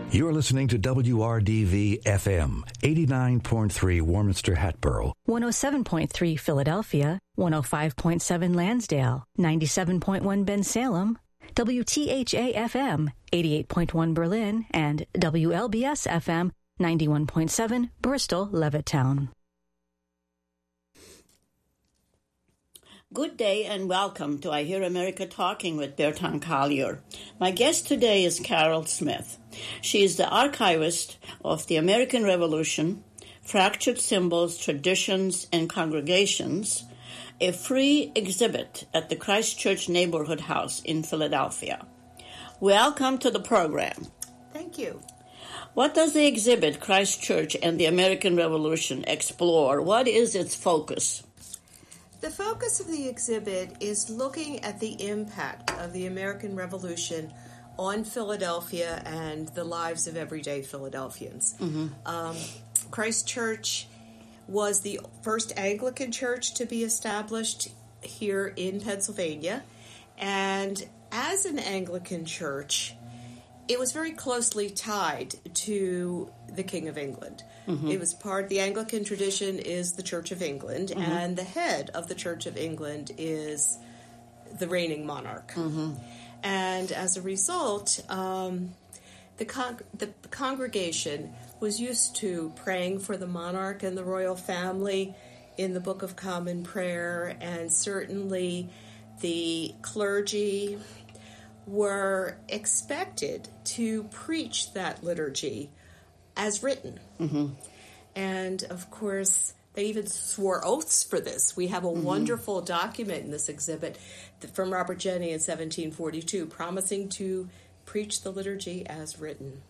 You're listening to WRDV-FM, 89.3 Warminster Hatboro, 107.3 Philadelphia, 105.7 Lansdale, 97.1 Bensalem, WTHA-FM, 88.1 Berlin, and WLBS-FM, 91.7 Bristol, Levittown. Good day and welcome to I Hear America Talking with Bertan Collier. My guest today is Carol Smith. She is the archivist of the American Revolution, Fractured Symbols, Traditions, and Congregations, a free exhibit at the Christ Church Neighborhood House in Philadelphia. Welcome to the program. Thank you. What does the exhibit Christ Church and the American Revolution explore? What is its focus? The focus of the exhibit is looking at the impact of the American Revolution on Philadelphia and the lives of everyday Philadelphians. Christ Church was the first Anglican church to be established here in Pennsylvania, and as an Anglican church, it was very closely tied to the King of England. It was the Anglican tradition is the Church of England, and the head of the Church of England is the reigning monarch. And as a result, the congregation was used to praying for the monarch and the royal family in the Book of Common Prayer, and certainly the clergy were expected to preach that liturgy as written. And of course, they even swore oaths for this. We have a wonderful document in this exhibit from Robert Jenney in 1742, promising to preach the liturgy as written.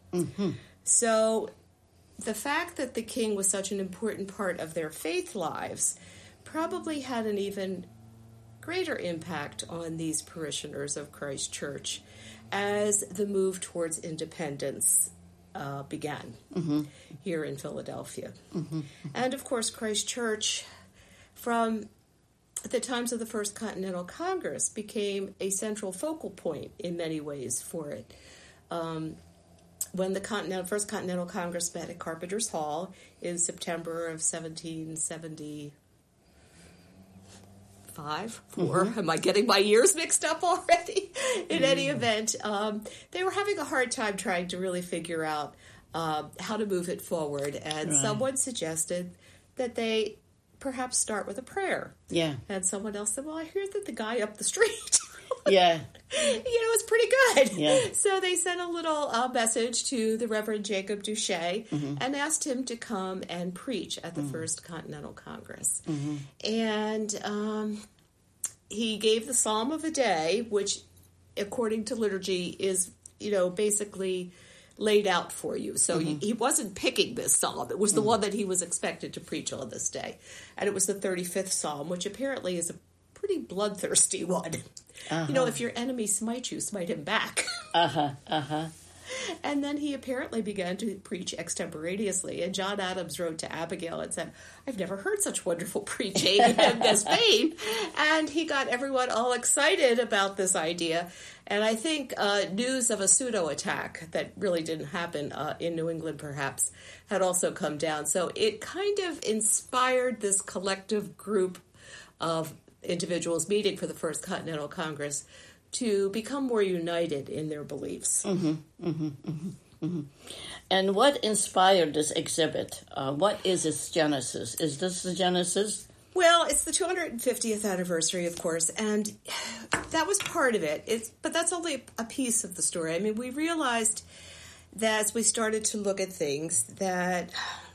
So the fact that the king was such an important part of their faith lives probably had an even greater impact on these parishioners of Christ Church as the move towards independence began here in Philadelphia. And of course, Christ Church, from the times of the First Continental Congress, became a central focal point in many ways for it. When the First Continental Congress met at Carpenter's Hall in September of 1770, am I getting my years mixed up already? In any event, they were having a hard time trying to really figure out how to move it forward, and someone suggested that they perhaps start with a prayer. And someone else said, well, I hear that the guy up the street it's pretty good. So they sent a little message to the Reverend Jacob Duché and asked him to come and preach at the First Continental Congress. And he gave the Psalm of the Day, which, according to liturgy, is, basically laid out for you. So he wasn't picking this psalm. It was the one that he was expected to preach on this day. And it was the 35th Psalm, which apparently is a pretty bloodthirsty one. If your enemy smites you, smite him back. And then he apparently began to preach extemporaneously. And John Adams wrote to Abigail and said, I've never heard such wonderful preaching in this vein. And he got everyone all excited about this idea. And I think news of a pseudo-attack that really didn't happen in New England, perhaps, had also come down. So it kind of inspired this collective group of individuals meeting for the First Continental Congress to become more united in their beliefs. And what inspired this exhibit? What is its genesis? Is this the genesis? Well, it's the 250th anniversary, of course, and that was part of it. But that's only a piece of the story. I mean, we realized that as we started to look at things, that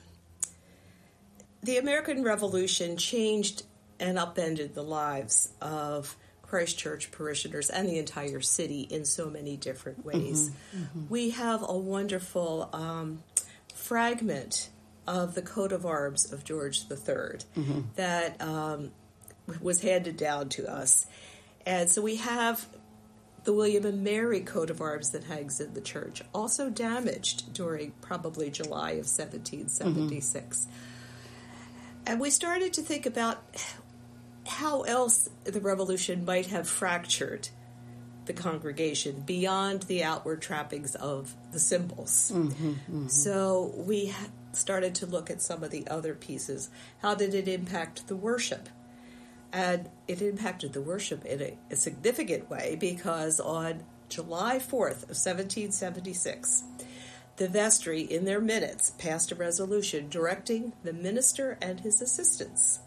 the American Revolution changed and upended the lives of Christ Church parishioners and the entire city in so many different ways. We have a wonderful fragment of the coat of arms of George III that was handed down to us. And so we have the William and Mary coat of arms that hangs in the church, also damaged during probably July of 1776. And we started to think about how else the revolution might have fractured the congregation beyond the outward trappings of the symbols. So we started to look at some of the other pieces. How did it impact the worship? And it impacted the worship in a significant way, because on July 4th of 1776, the vestry, in their minutes, passed a resolution directing the minister and his assistants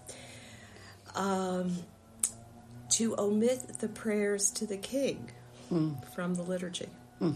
to omit the prayers to the king from the liturgy,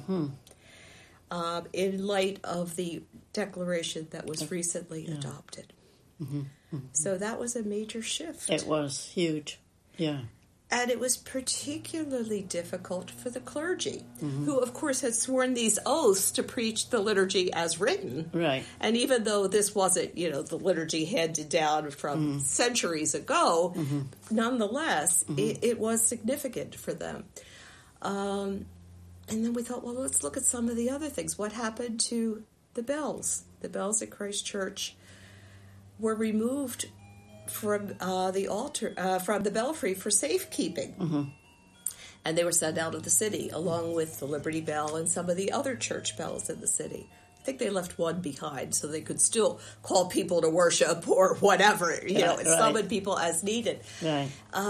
in light of the declaration that was recently adopted. So that was a major shift. It was huge, yeah. And it was particularly difficult for the clergy, who, of course, had sworn these oaths to preach the liturgy as written. Right. And even though this wasn't, the liturgy handed down from centuries ago, nonetheless, it was significant for them. And then we thought, well, let's look at some of the other things. What happened to the bells? The bells at Christ Church were removed from the altar, from the belfry for safekeeping. And they were sent out of the city, along with the Liberty Bell and some of the other church bells in the city. I think they left one behind so they could still call people to worship or whatever, and summon people as needed. Right.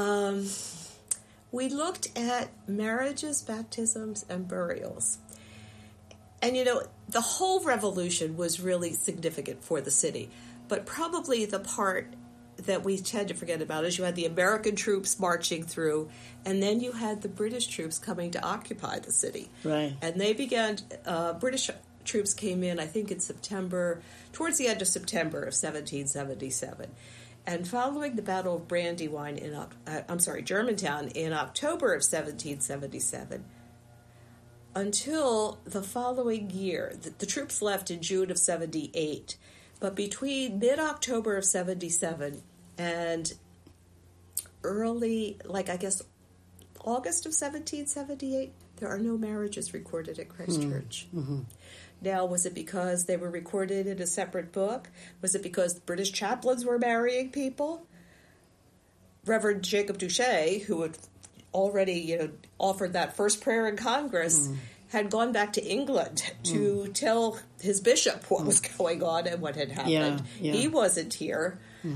We looked at marriages, baptisms, and burials. And, the whole revolution was really significant for the city. But probably the part that we tend to forget about is you had the American troops marching through, and then you had the British troops coming to occupy the city. Right. And they began, British troops came in, I think in September, towards the end of September of 1777. And following the Battle of Brandywine Germantown in October of 1777, until the following year, the troops left in June of 78. But between mid-October of 77 and early, August of 1778, there are no marriages recorded at Christ Church. Now, was it because they were recorded in a separate book? Was it because British chaplains were marrying people? Reverend Jacob Duché, who had already, offered that first prayer in Congress, had gone back to England to tell his bishop what was going on and what had happened. Yeah. He wasn't here.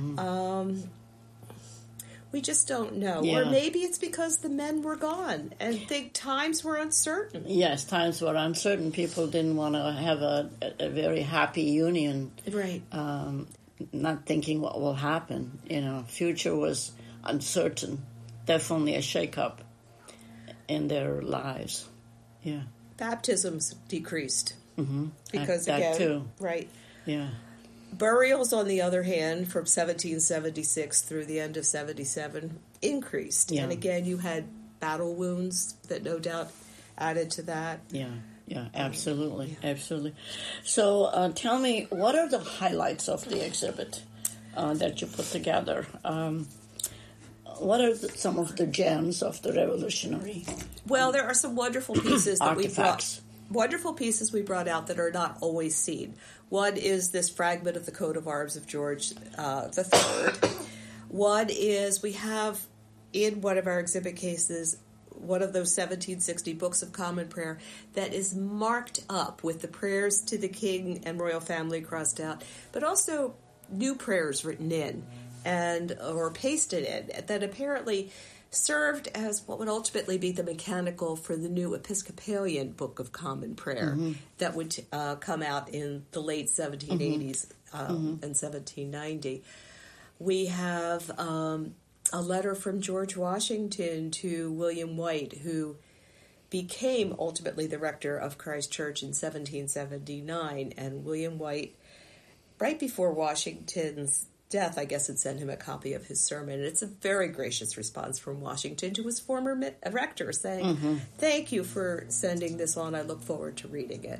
We just don't know. Or maybe it's because the men were gone and times were uncertain. Yes, times were uncertain. People didn't want to have a very happy union. Right. Not thinking what will happen. Future was uncertain. Definitely a shake-up in their lives. Yeah. Baptisms decreased. Because, that again, too. Right. Yeah. Burials, on the other hand, from 1776 through the end of 77, increased. Yeah. And again, you had battle wounds that no doubt added to that. Yeah, absolutely, absolutely. So tell me, what are the highlights of the exhibit that you put together? What are some of the gems of the Revolutionary? Well, there are some wonderful pieces that artifacts. we brought out that are not always seen. One is this fragment of the coat of arms of George III. One is we have in one of our exhibit cases one of those 1760 Books of Common Prayer that is marked up with the prayers to the king and royal family crossed out, but also new prayers written in or pasted in that apparently served as what would ultimately be the mechanical for the new Episcopalian Book of Common Prayer that would come out in the late 1780s and 1790. We have a letter from George Washington to William White, who became ultimately the rector of Christ Church in 1779. And William White, right before Washington's death, I guess, had sent him a copy of his sermon. And it's a very gracious response from Washington to his former rector saying, thank you for sending this on. I look forward to reading it.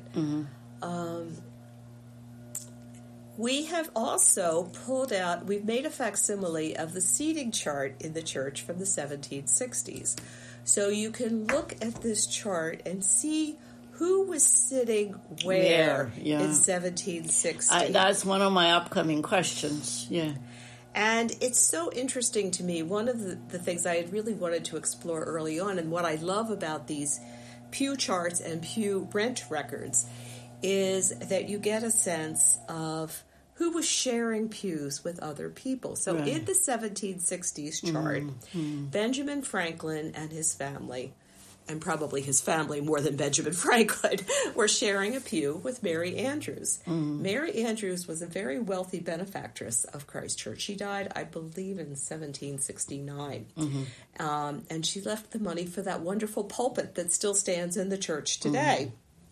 We have also we've made a facsimile of the seating chart in the church from the 1760s. So you can look at this chart and see who was sitting where in 1760. That's one of my upcoming questions, yeah. And it's so interesting to me. One of the things I had really wanted to explore early on, and what I love about these pew charts and pew rent records, is that you get a sense of who was sharing pews with other people. So in the 1760s chart, Benjamin Franklin and his family, and probably his family more than Benjamin Franklin, were sharing a pew with Mary Andrews. Mary Andrews was a very wealthy benefactress of Christ Church. She died, I believe, in 1769. And she left the money for that wonderful pulpit that still stands in the church today.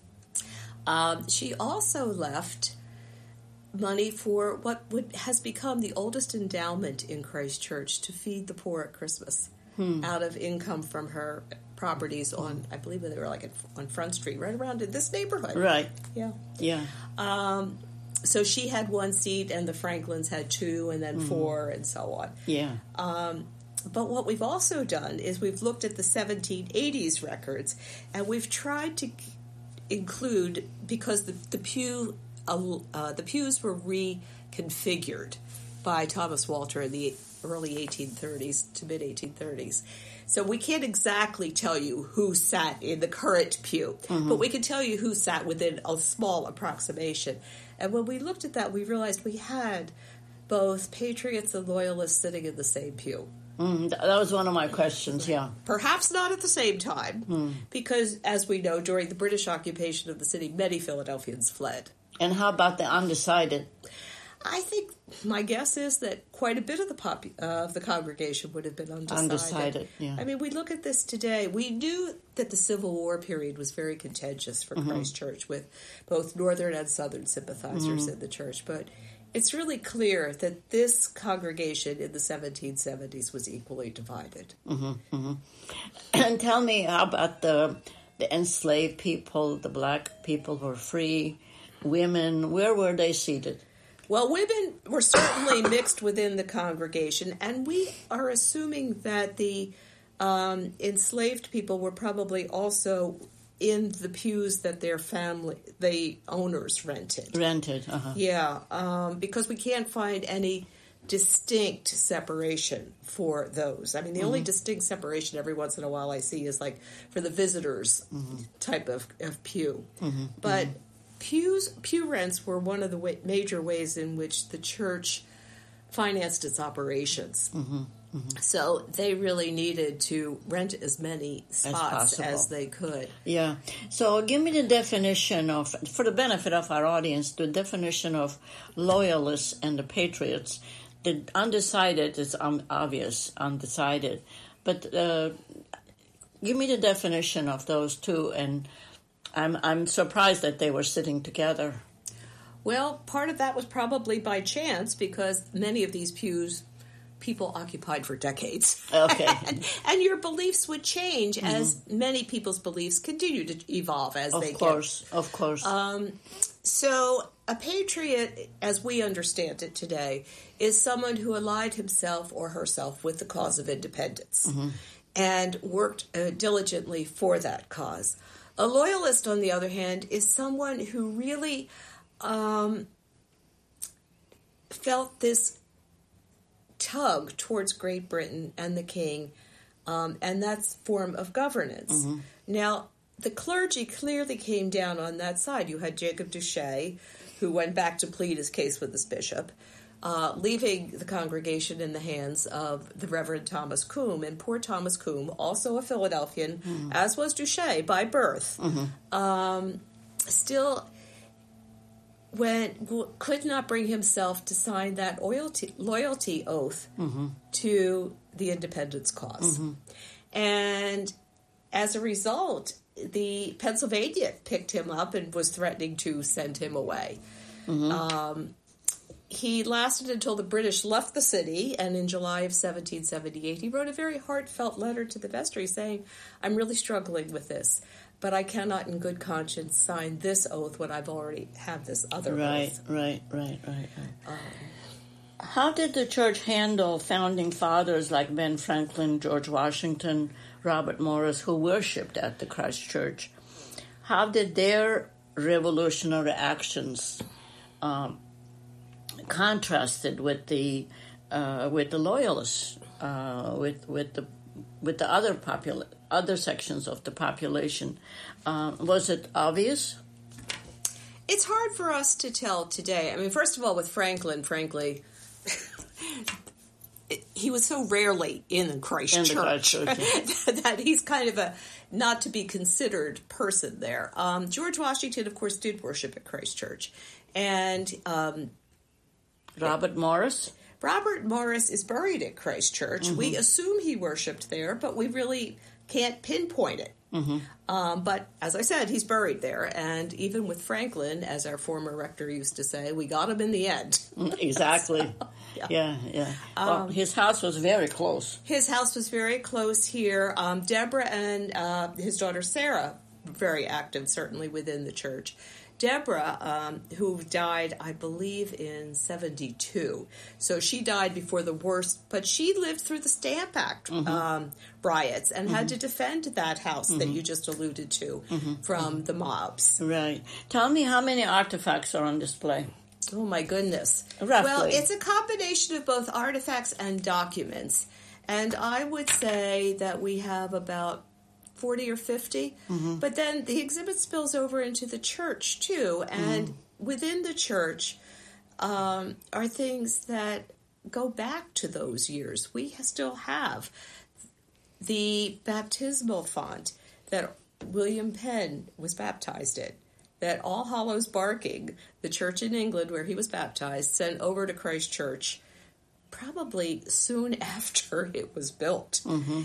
She also left money for what has become the oldest endowment in Christ Church, to feed the poor at Christmas, out of income from her properties on, I believe they were on Front Street, right around in this neighborhood. Right. Yeah. So she had one seat, and the Franklins had two, and then four, and so on. Yeah. But what we've also done is we've looked at the 1780s records, and we've tried to include, because the pews were reconfigured by Thomas Walter in the early 1830s to mid 1830s. So we can't exactly tell you who sat in the current pew, but we can tell you who sat within a small approximation. And when we looked at that, we realized we had both patriots and loyalists sitting in the same pew. That was one of my questions, yeah. Perhaps not at the same time, because, as we know, during the British occupation of the city, many Philadelphians fled. And how about the undecided? I think my guess is that quite a bit of the congregation would have been undecided. Undecided, yeah. I mean, we look at this today. We knew that the Civil War period was very contentious for Christ Church, with both Northern and Southern sympathizers in the church. But it's really clear that this congregation in the 1770s was equally divided. And tell me, how about the enslaved people, the black people who were free, women? Where were they seated? Well, women were certainly mixed within the congregation, and we are assuming that the enslaved people were probably also in the pews that the owners rented. Yeah, because we can't find any distinct separation for those. I mean, the only distinct separation every once in a while I see is for the visitors type of pew. But pew rents were one of the major ways in which the church financed its operations. So they really needed to rent as many spots as they could. Yeah. So give me the definition of, for the benefit of our audience, the definition of loyalists and the patriots. The undecided is obvious, undecided. But give me the definition of those two, and I'm surprised that they were sitting together. Well, part of that was probably by chance, because many of these pews people occupied for decades. Okay. and your beliefs would change as many people's beliefs continue to evolve as they get. Of course. So a patriot, as we understand it today, is someone who allied himself or herself with the cause of independence and worked diligently for that cause. A loyalist, on the other hand, is someone who really felt this tug towards Great Britain and the king, and that form of governance. Now, the clergy clearly came down on that side. You had Jacob Duché, who went back to plead his case with his bishop, leaving the congregation in the hands of the Reverend Thomas Combe. And poor Thomas Combe, also a Philadelphian, as was Duché by birth, still could not bring himself to sign that loyalty oath to the independence cause. And as a result, the Pennsylvania picked him up and was threatening to send him away. He lasted until the British left the city, and in July of 1778, he wrote a very heartfelt letter to the vestry saying, "I'm really struggling with this, but I cannot in good conscience sign this oath when I've already have this other oath." Right. How did the church handle founding fathers like Ben Franklin, George Washington, Robert Morris, who worshipped at the Christ Church? How did their revolutionary actions contrasted with the with the Loyalists, with the other sections of the population. Was it obvious? It's hard for us to tell today. I mean, first of all, with Franklin, frankly, he was so rarely in the Christ Church that he's kind of a not to be considered person there. George Washington, of course, did worship at Christ Church. And Robert Morris? Robert Morris is buried at Christ Church. Mm-hmm. We assume he worshipped there, but we really can't pinpoint it. Mm-hmm. But as I said, he's buried there. And even with Franklin, as our former rector used to say, we got him in the end. Exactly. So, yeah. Well, his house was very close. His house was very close here. Deborah and his daughter Sarah, very active, certainly within the church. Deborah, who died, I believe, in 72. So she died before the worst, but she lived through the Stamp Act riots and had to defend that house that you just alluded to from the mobs. Right. Tell me how many artifacts are on display. Oh, my goodness. Roughly. Well, it's a combination of both artifacts and documents. And I would say that we have about 40 or 50, but then the exhibit spills over into the church too, and within the church are things that go back to those years. We still have the baptismal font that William Penn was baptized in, that All Hallows Barking, the church in England where he was baptized, sent over to Christ Church probably soon after it was built.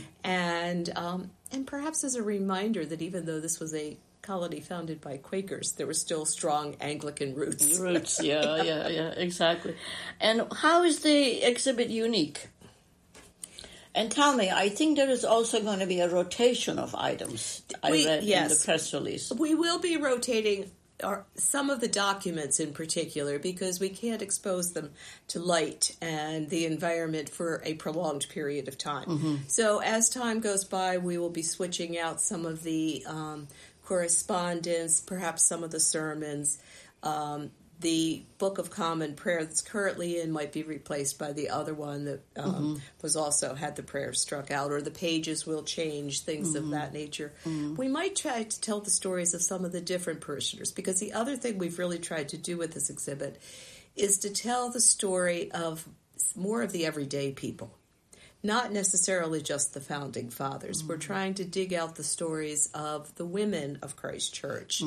And perhaps as a reminder that even though this was a colony founded by Quakers, there were still strong Anglican roots. Yeah, exactly. And how is the exhibit unique? And tell me, I think there is also going to be a rotation of items. I read in the press release. We will be rotating some of the documents in particular, because we can't expose them to light and the environment for a prolonged period of time. So as time goes by, we will be switching out some of the correspondence, perhaps some of the sermons. The Book of Common Prayer that's currently in might be replaced by the other one that was also had the prayer struck out, or the pages will change, things of that nature. We might try to tell the stories of some of the different parishioners, because the other thing we've really tried to do with this exhibit is to tell the story of more of the everyday people, not necessarily just the founding fathers. We're trying to dig out the stories of the women of Christ Church,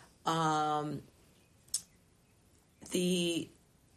the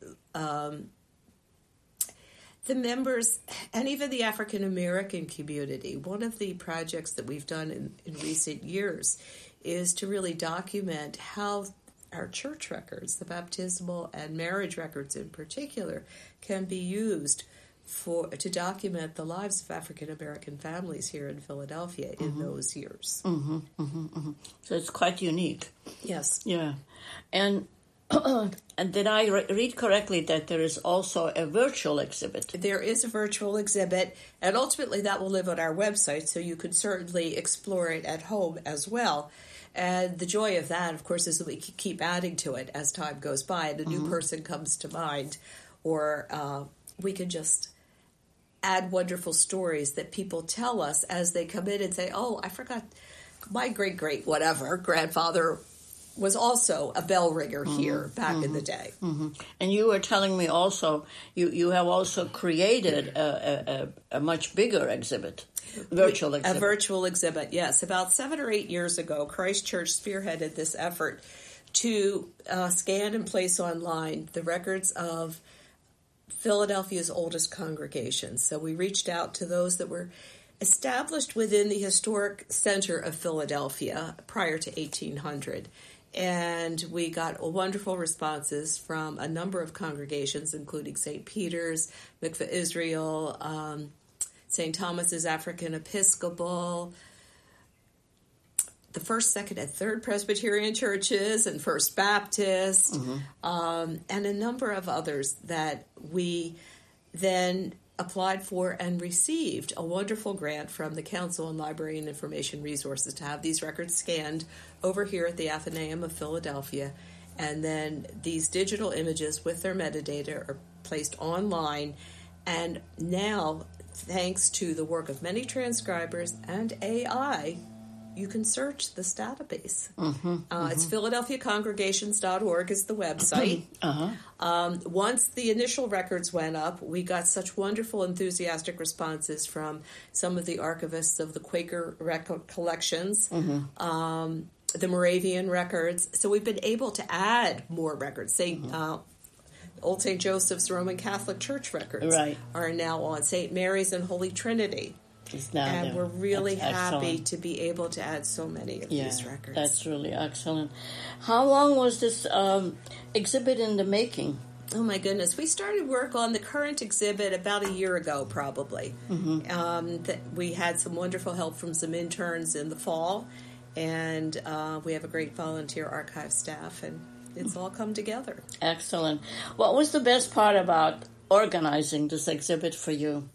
members, and even the African American community. One of the projects that we've done in recent years is to really document how our church records, the baptismal and marriage records in particular, can be used to document the lives of African American families here in Philadelphia in those years. So it's quite unique. Yes. Yeah. And did I read correctly that there is also a virtual exhibit? There is a virtual exhibit, and ultimately that will live on our website, so you could certainly explore it at home as well. And the joy of that, of course, is that we keep adding to it as time goes by, and a new person comes to mind, or we can just add wonderful stories that people tell us as they come in and say, oh, I forgot my great whatever grandfather was also a bell ringer here back in the day. And you were telling me also, you have also created a much bigger exhibit, virtual exhibit. A virtual exhibit, yes. About 7 or 8 years ago, Christ Church spearheaded this effort to scan and place online the records of Philadelphia's oldest congregations. So we reached out to those that were established within the historic center of Philadelphia prior to 1800. And we got wonderful responses from a number of congregations, including St. Peter's, Mikveh Israel, St. Thomas's African Episcopal, the First, Second, and Third Presbyterian churches, and First Baptist, and a number of others that we then applied for and received a wonderful grant from the Council on Library and Information Resources to have these records scanned over here at the Athenaeum of Philadelphia. And then these digital images with their metadata are placed online, And now, thanks to the work of many transcribers and AI, you can search this database. It's PhiladelphiaCongregations.org is the website. Once the initial records went up, we got such wonderful, enthusiastic responses from some of the archivists of the Quaker collections, the Moravian records. So we've been able to add more records. Old St. Joseph's Roman Catholic Church records are now on. St. Mary's and Holy Trinity. And we're really happy to be able to add so many of these records. That's really excellent. How long was this exhibit in the making? Oh, my goodness. We started work on the current exhibit about a year ago, probably. We had some wonderful help from some interns in the fall, and we have a great volunteer archive staff, and it's all come together. Excellent. What was the best part about organizing this exhibit for you?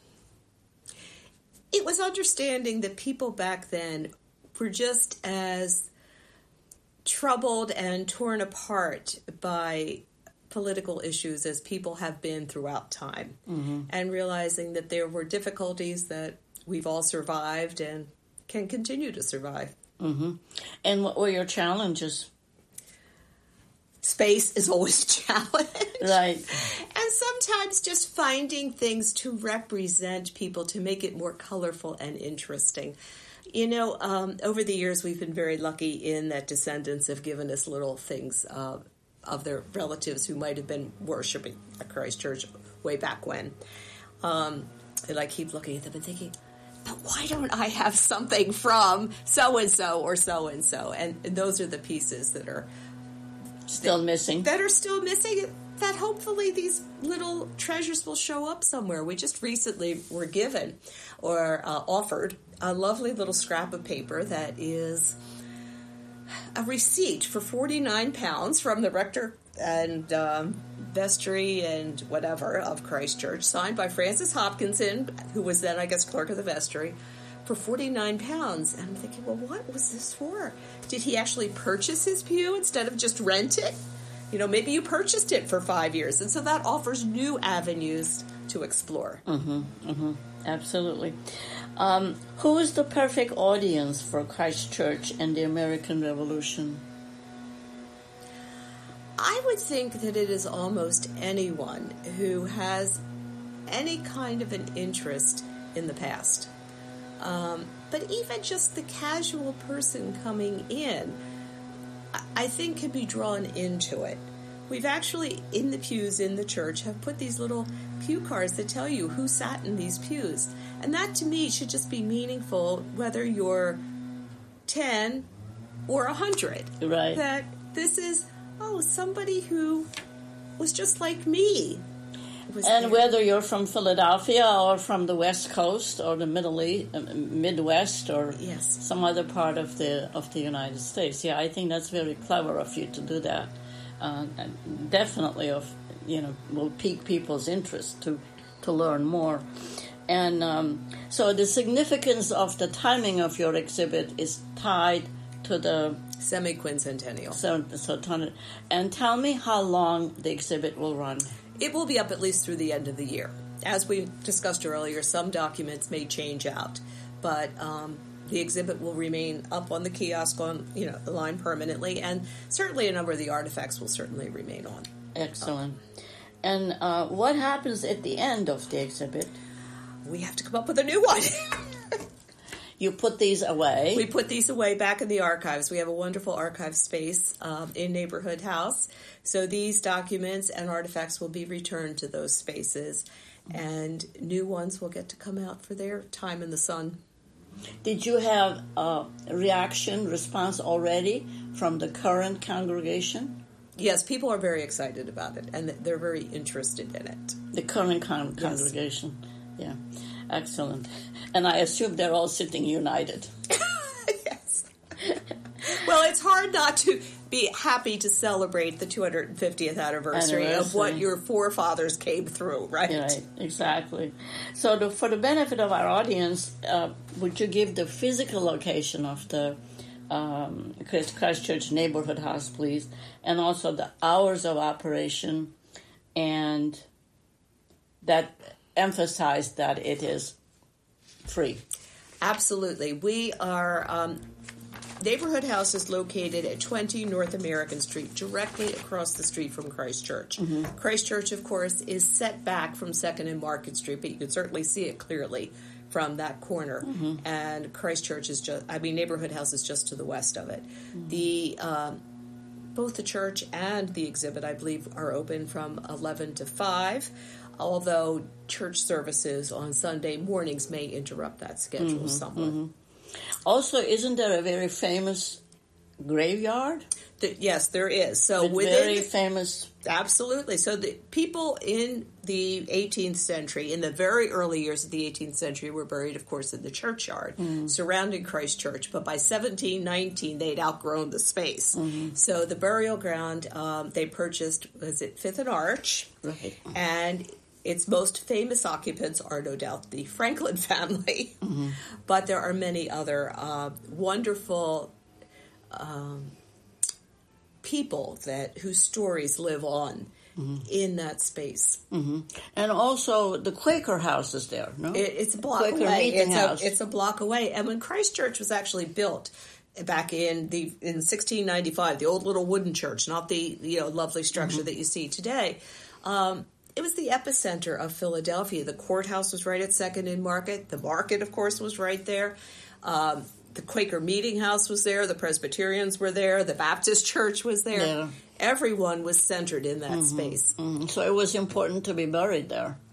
It was understanding that people back then were just as troubled and torn apart by political issues as people have been throughout time, and realizing that there were difficulties that we've all survived and can continue to survive. And what were your challenges? Space is always a challenge. Right. And sometimes just finding things to represent people to make it more colorful and interesting. You know, over the years, we've been very lucky in that descendants have given us little things of their relatives who might have been worshiping at Christ Church way back when. And I keep looking at them and thinking, but why don't I have something from so-and-so or so-and-so? And those are the pieces that are still missing. That are still missing, that hopefully these little treasures will show up somewhere. We just recently were given or offered a lovely little scrap of paper that is a receipt for £49 from the rector and vestry and whatever of Christ Church, signed by Francis Hopkinson, who was then, I guess, clerk of the vestry, for £49. And I'm thinking, well, what was this for? Did he actually purchase his pew instead of just rent it? You know, maybe you purchased it for 5 years. And so that offers new avenues to explore. Absolutely. Who is the perfect audience for Christ Church and the American Revolution? I would think that it is almost anyone who has any kind of an interest in the past. But even just the casual person coming in, I think can be drawn into it. We've actually, in the pews in the church, have put these little pew cards that tell you who sat in these pews. And that, to me, should just be meaningful, whether you're 10 or 100. Right. That this is, somebody who was just like me. And whether you're from Philadelphia or from the West Coast or the Midwest or some other part of the United States, I think that's very clever of you to do that. And definitely, will pique people's interest to learn more. And so the significance of the timing of your exhibit is tied to the semi-quincentennial. So, and tell me how long the exhibit will run. It will be up at least through the end of the year. As we discussed earlier, some documents may change out, but the exhibit will remain up on the kiosk on the line permanently, and certainly a number of the artifacts will certainly remain on. Excellent. And what happens at the end of the exhibit? We have to come up with a new one. You put these away. We put these away back in the archives. We have a wonderful archive space in Neighborhood House. So these documents and artifacts will be returned to those spaces, and new ones will get to come out for their time in the sun. Did you have a response already from the current congregation? Yes, people are very excited about it, and they're very interested in it. The current congregation, yeah. Excellent. And I assume they're all sitting united. Yes. Well, it's hard not to be happy to celebrate the 250th anniversary of what your forefathers came through, right? Right, exactly. So for the benefit of our audience, would you give the physical location of the Christ Church Neighborhood House, please, and also the hours of operation and that emphasize that it is free. Absolutely. We are... Neighborhood House is located at 20 North American Street, directly across the street from Christ Church. Mm-hmm. Christ Church, of course, is set back from 2nd and Market Street, but you can certainly see it clearly from that corner. Mm-hmm. And Christ Church is Neighborhood House is just to the west of it. Mm-hmm. Both the church and the exhibit, I believe, are open from 11 to 5, although church services on Sunday mornings may interrupt that schedule somewhat. Mm-hmm. Also, isn't there a very famous graveyard? Yes, there is. So very famous. Absolutely. So the people in the 18th century, in the very early years of the 18th century, were buried, of course, in the churchyard surrounding Christ Church. But by 1719, they'd outgrown the space. Mm-hmm. So the burial ground they purchased was at 5th and Arch, right? And its most famous occupants are no doubt the Franklin family, but there are many other wonderful people whose stories live on in that space. Mm-hmm. And also the Quaker house is there, no? It's a block Quaker away. House. It's a block away. And when Christ Church was actually built back in 1695, the old little wooden church, not the lovely structure that you see today, it was the epicenter of Philadelphia. The courthouse was right at 2nd and Market. The market, of course, was right there. The Quaker Meeting House was there. The Presbyterians were there. The Baptist Church was there. Yeah. Everyone was centered in that space. Mm-hmm. So it was important to be buried there.